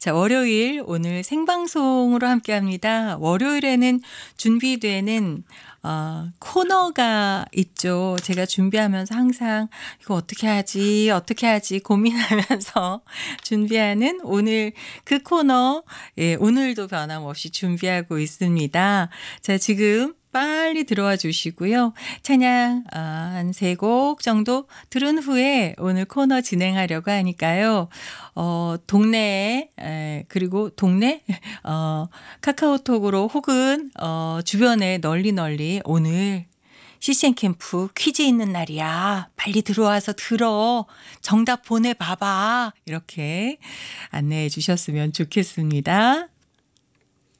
자, 월요일 오늘 생방송으로 함께합니다. 월요일에는 준비되는 코너가 있죠. 제가 준비하면서 항상 이거 어떻게 하지 고민하면서 준비하는 오늘 그 코너, 예, 오늘도 변함없이 준비하고 있습니다. 자, 지금 빨리 들어와 주시고요. 찬양 한 3곡 정도 들은 후에 오늘 코너 진행하려고 하니까요. 동네에 그리고 동네 카카오톡으로 혹은 주변에 널리 오늘 CCN 캠프 퀴즈 있는 날이야. 빨리 들어와서 들어. 정답 보내봐봐. 이렇게 안내해 주셨으면 좋겠습니다.